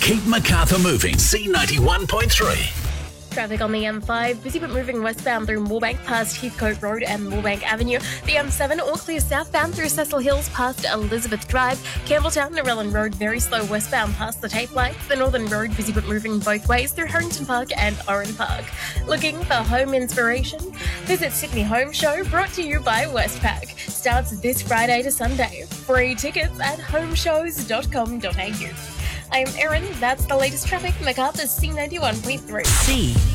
Keep Macarthur moving. C91.3. Traffic on the M5, busy but moving westbound through Moorebank past Heathcote Road and Moorebank Avenue. The M7 all clear southbound through Cecil Hills past Elizabeth Drive. Campbelltown, Narellan Road very slow westbound past the Tape Lights. The Northern Road busy but moving both ways through Harrington Park and Oran Park. Looking for home inspiration? Visit Sydney Home Show, brought to you by Westpac. Starts this Friday to Sunday. Free tickets at homeshows.com.au. I'm Erin, that's the latest traffic. Macarthur's C91.3.